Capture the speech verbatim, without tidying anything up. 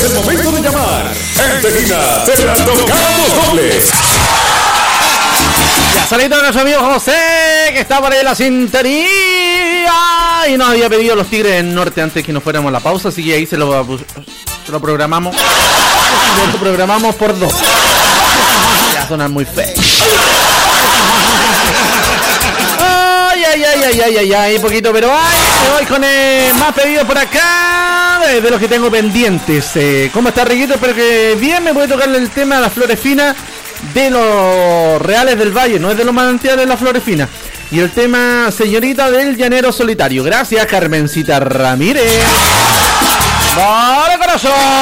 el momento de llamar. Enseguida te la tocamos doble. Ya salito de nuestro amigo José, que está por ahí en la sintonía y nos había pedido los Tigres del Norte antes que nos fuéramos a la pausa, así que ahí se lo, se lo programamos. Se lo programamos por dos. Ya suena muy feo. Ay, ay, ay, ay, ay, ay, ay, poquito, pero ay, me voy con eh, más pedidos por acá de, de los que tengo pendientes. Eh, ¿Cómo está, Riquito? Espero que bien. Me puede tocarle el tema de las flores finas de los Reales del Valle, no es de los manantiales de las flores finas. Y el tema Señorita del Llanero Solitario. Gracias, Carmencita Ramírez. ¡Vale, corazón!